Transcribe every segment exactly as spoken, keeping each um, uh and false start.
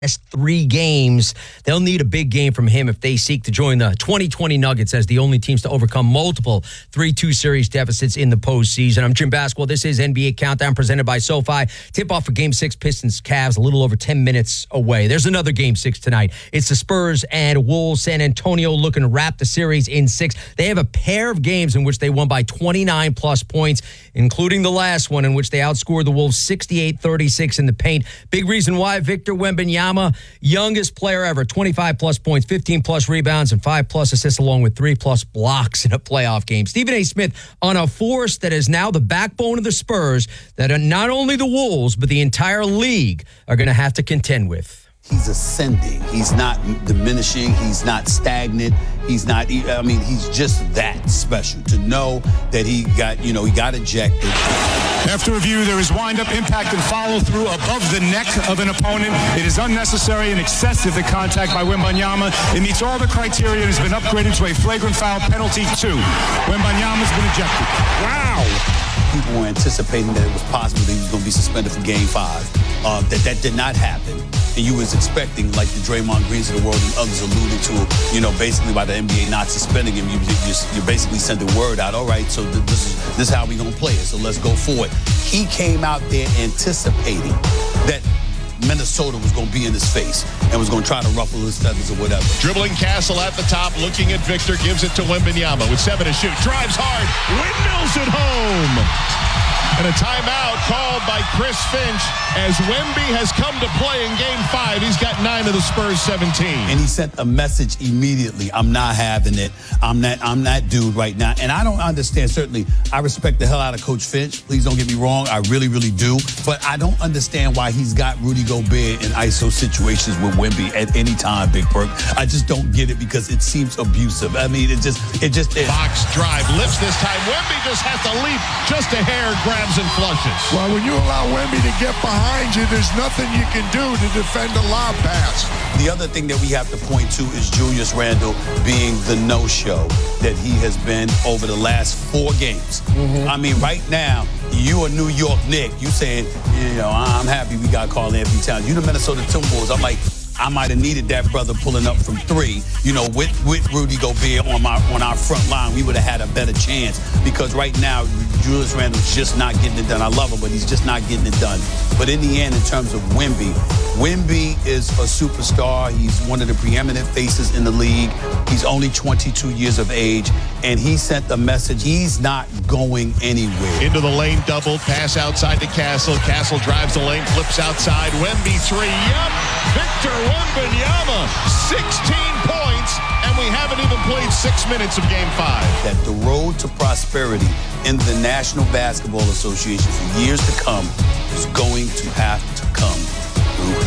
Last three games. They'll need a big game from him if they seek to join the twenty twenty Nuggets as the only teams to overcome multiple three two series deficits in the postseason. I'm Jim Basketball. This is N B A Countdown presented by SoFi. Tip-off for Game six, Pistons-Cavs, a little over ten minutes away. There's another Game six tonight. It's the Spurs and Wolves. San Antonio looking to wrap the series in six. They have a pair of games in which they won by twenty-nine plus points, including the last one in which they outscored the Wolves sixty-eight thirty-six in the paint. Big reason why Victor Wembanyama, youngest player ever, twenty-five plus points, fifteen plus rebounds, and five plus assists, along with three plus blocks in a playoff game. Stephen A. Smith on a force that is now the backbone of the Spurs that are not only the Wolves, but the entire league are going to have to contend with. He's ascending. He's not diminishing. He's not stagnant. He's not, I mean, he's just that special. To know that he got, you know, he got ejected. After review, there is wind-up, impact, and follow-through above the neck of an opponent. It is unnecessary and excessive, the contact by Wembanyama. It meets all the criteria and has been upgraded to a flagrant foul penalty, two. Wembanyama's been ejected. Wow. People were anticipating that it was possible that he was going to be suspended for Game five. Uh, that that did not happen. And you was expecting, like the Draymond Greens of the world and others alluded to, you know, basically by the N B A not suspending him, you, you, you basically sent the word out, all right, so th- this is this is how we going to play it, so let's go for it. He came out there anticipating that Minnesota was going to be in his face and was going to try to ruffle his feathers or whatever. Dribbling Castle at the top, looking at Victor, gives it to Wembanyama with seven to shoot, drives hard, windmills it home. And a timeout called by Chris Finch as Wemby has come to play in Game five. He's got nine of the Spurs seventeen. And he sent a message immediately. I'm not having it. I'm that I'm that dude right now. And I don't understand. Certainly, I respect the hell out of Coach Finch. Please don't get me wrong. I really, really do. But I don't understand why he's got Rudy Gobert in I S O situations with Wemby at any time, Big Perk. I just don't get it because it seems abusive. I mean, it just, it just is. Box drive, lifts this time. Wemby just has to leap just a hair, grabs and flushes. Well, when you allow Wemby to get behind you, there's nothing you can do to defend a lob pass. The other thing that we have to point to is Julius Randle being the no-show that he has been over the last four games. Mm-hmm. I mean, right now, you a New York Knick, you saying, you know, I'm happy we got Karl Anthony Towns. You the Minnesota Timberwolves. I'm like, I might have needed that brother pulling up from three, you know, with, with Rudy Gobert on my on our front line. We would have had a better chance because right now, Julius Randle's just not getting it done. I love him, but he's just not getting it done. But in the end, in terms of Wemby, Wemby is a superstar. He's one of the preeminent faces in the league. He's only twenty-two years of age, and he sent the message he's not going anywhere. Into the lane, double, pass outside to Castle. Castle drives the lane, flips outside. Wemby three, yup. Victor Wembanyama, sixteen points, and we haven't even played six minutes of Game five. That the road to prosperity in the National Basketball Association for years to come is going to have to come through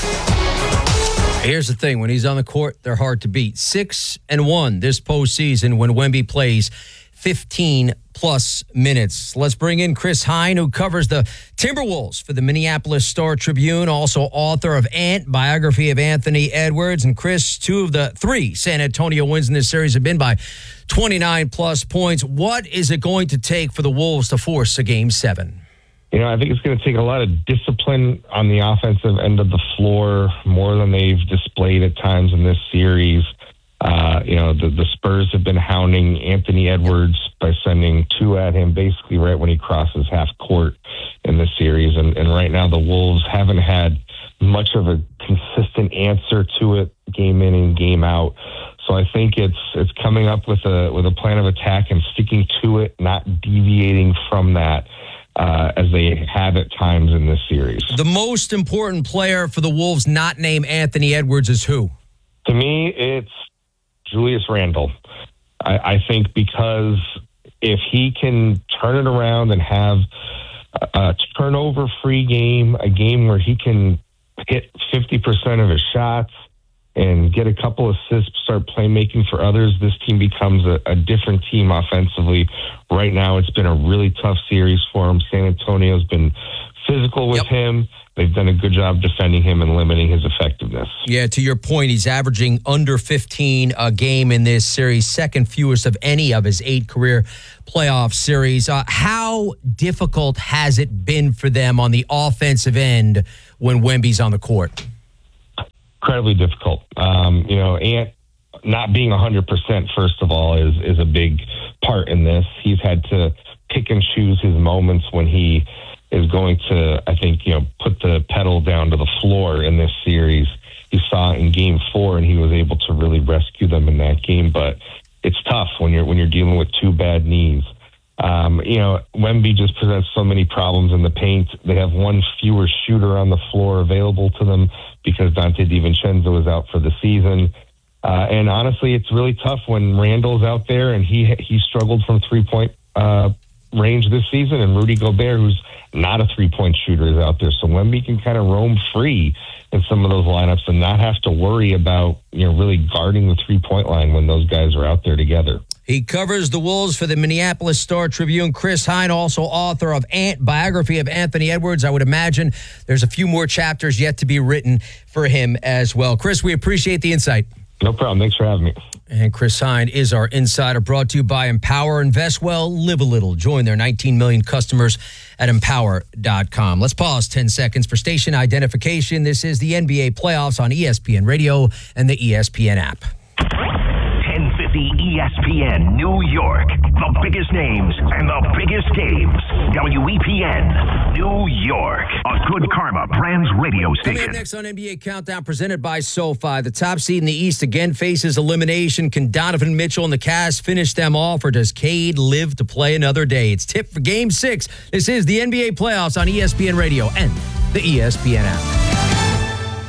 him. Here's the thing. When he's on the court, they're hard to beat. Six and one this postseason when Wemby plays fifteen plus minutes. Let's bring in Chris Hine, who covers the Timberwolves for the Minneapolis Star-Tribune, also author of Ant, biography of Anthony Edwards. And Chris, two of the three San Antonio wins in this series have been by twenty-nine plus points. What is it going to take for the Wolves to force a game seven? You know, I think it's going to take a lot of discipline on the offensive end of the floor, more than they've displayed at times in this series. Uh, you know, the, the Spurs have been hounding Anthony Edwards by sending two at him basically right when he crosses half court in this series. And, and right now the Wolves haven't had much of a consistent answer to it game in and game out. So I think it's it's coming up with a with a plan of attack and sticking to it, not deviating from that uh, as they have at times in this series. The most important player for the Wolves not named Anthony Edwards is who? To me, it's Julius Randle. I, I think because if he can turn it around and have a, a turnover-free game, a game where he can hit fifty percent of his shots and get a couple assists, start playmaking for others, this team becomes a, a different team offensively. Right now, it's been a really tough series for him. San Antonio's been physical with yep. him. They've done a good job defending him and limiting his effectiveness. Yeah, to your point, he's averaging under fifteen a game in this series, second fewest of any of his eight career playoff series. Uh, how difficult has it been for them on the offensive end when Wemby's on the court? incredibly difficult. Um, you know, Ant not being one hundred percent, first of all, is is a big part in this. He's had to pick and choose his moments when he is going to, I think, you know, put the pedal down to the floor in this series. You saw it in game four, and he was able to really rescue them in that game. But it's tough when you're when you're dealing with two bad knees. Um, you know, Wemby just presents so many problems in the paint. They have one fewer shooter on the floor available to them because Dante DiVincenzo is out for the season. Uh, and honestly, it's really tough when Randall's out there, and he he struggled from three-point uh, range this season, and Rudy Gobert, who's not a three-point shooter, is out there. So Wemby can kind of roam free in some of those lineups and not have to worry about, you know, really guarding the three-point line when those guys are out there together. He covers the Wolves for the Minneapolis Star-Tribune. Chris Hine, also author of Ant, Biography of Anthony Edwards. I would imagine there's a few more chapters yet to be written for him as well. Chris, we appreciate the insight. No problem. Thanks for having me. And Chris Hine is our insider, brought to you by Empower. Invest well, live a little. Join their nineteen million customers at empower dot com. Let's pause ten seconds for station identification. This is the N B A playoffs on E S P N Radio and the E S P N app. ten fifty E S P N New York. The biggest names and the biggest games. W E P N New York. A Good Karma Brands radio station. Coming up next on N B A Countdown, presented by SoFi. The top seed in the East again faces elimination. Can Donovan Mitchell and the Cavs finish them off, or does Cade live to play another day? It's tip for Game six. This is the N B A playoffs on E S P N Radio and the E S P N app.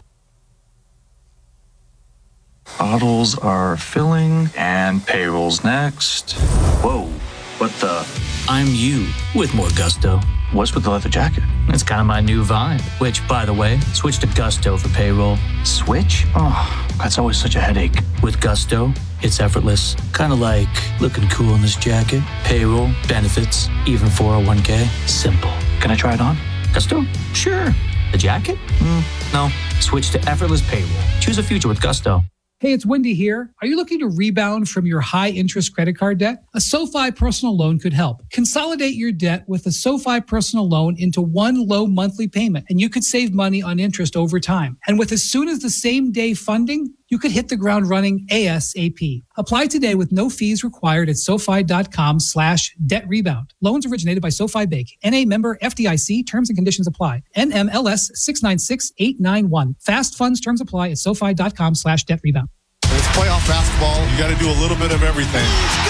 Bottles are filling, and payroll's next. Whoa, what the? I'm you with more gusto. What's with the leather jacket? It's kind of my new vibe, which, by the way, switch to Gusto for payroll. Switch? Oh, that's always such a headache. With Gusto, it's effortless. Kind of like looking cool in this jacket. Payroll, benefits, even four oh one k. Simple. Can I try it on? Gusto? Sure. The jacket? Mm, no. Switch to effortless payroll. Choose a future with Gusto. Hey, it's Wendy here. Are you looking to rebound from your high-interest credit card debt? A SoFi personal loan could help. Consolidate your debt with a SoFi personal loan into one low monthly payment, and you could save money on interest over time. And with as soon as the same day funding, you could hit the ground running ASAP. Apply today with no fees required at SoFi.com slash debt rebound. Loans originated by SoFi Bank. N A member F D I C. Terms and conditions apply. N M L S six nine six eight nine one. Fast funds terms apply at SoFi.com slash debt rebound. It's playoff basketball. You got to do a little bit of everything.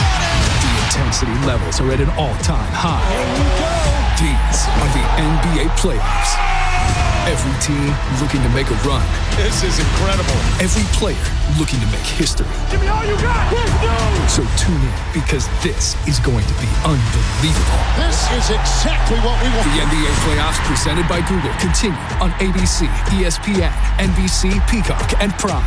The intensity levels are at an all-time high. These are the N B A playoffs. Every team looking to make a run. This is incredible. Every player looking to make history. Give me all you got. So tune in, because this is going to be unbelievable. This is exactly what we want. The N B A playoffs presented by Google continue on A B C, E S P N, N B C, Peacock, and Prime.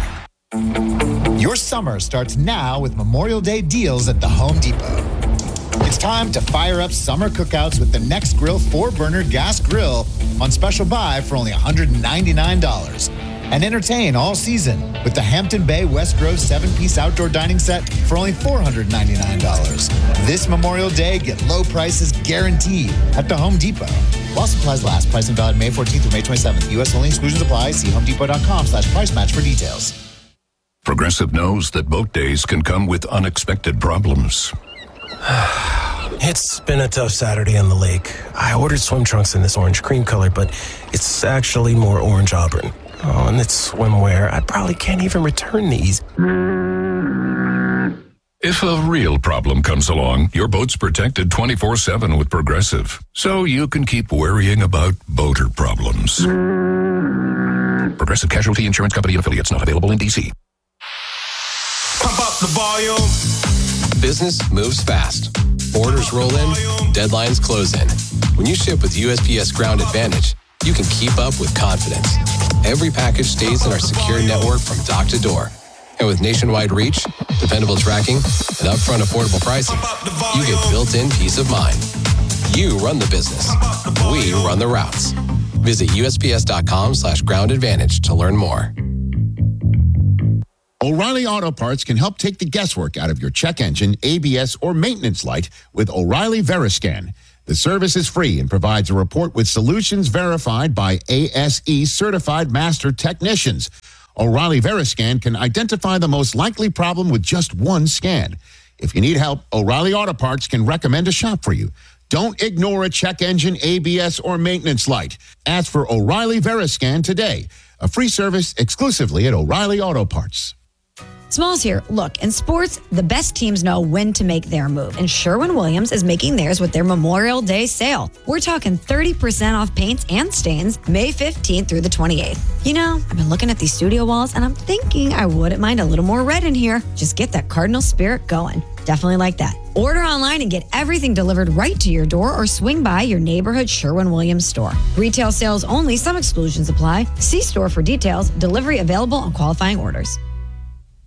Your summer starts now with Memorial Day deals at the Home Depot. It's time to fire up summer cookouts with the Nextgrill four-burner gas grill on special buy for only one hundred ninety-nine dollars. And entertain all season with the Hampton Bay West Grove seven-piece outdoor dining set for only four hundred ninety-nine dollars. This Memorial Day, get low prices guaranteed at the Home Depot. While supplies last, price and valid May fourteenth through May twenty-seventh. U S only, exclusions apply. See homedepot.com slash price match for details. Progressive knows that boat days can come with unexpected problems. It's been a tough Saturday on the lake. I ordered swim trunks in this orange cream color, but it's actually more orange auburn. Oh, and it's swimwear. I probably can't even return these. If a real problem comes along, your boat's protected twenty-four seven with Progressive, so you can keep worrying about boater problems. Progressive Casualty Insurance Company and affiliates, not available in D C. Pump up the volume. Business moves fast. Orders roll in, deadlines close in. When you ship with U S P S Ground Advantage, you can keep up with confidence. Every package stays in our secure network from dock to door. And with nationwide reach, dependable tracking, and upfront affordable pricing, you get built-in peace of mind. You run the business. We run the routes. Visit USPS.com slash ground advantage to learn more. O'Reilly Auto Parts can help take the guesswork out of your check engine, A B S, or maintenance light with O'Reilly Veriscan. The service is free and provides a report with solutions verified by A S E certified master technicians. O'Reilly Veriscan can identify the most likely problem with just one scan. If you need help, O'Reilly Auto Parts can recommend a shop for you. Don't ignore a check engine, A B S, or maintenance light. Ask for O'Reilly Veriscan today. A free service exclusively at O'Reilly Auto Parts. Smalls here. Look, in sports, the best teams know when to make their move, and Sherwin-Williams is making theirs with their Memorial Day sale. We're talking thirty percent off paints and stains May fifteenth through the twenty-eighth. You know, I've been looking at these studio walls, and I'm thinking I wouldn't mind a little more red in here. Just get that Cardinal spirit going. Definitely like that. Order online and get everything delivered right to your door or swing by your neighborhood Sherwin-Williams store. Retail sales only. Some exclusions apply. See store for details. Delivery available on qualifying orders.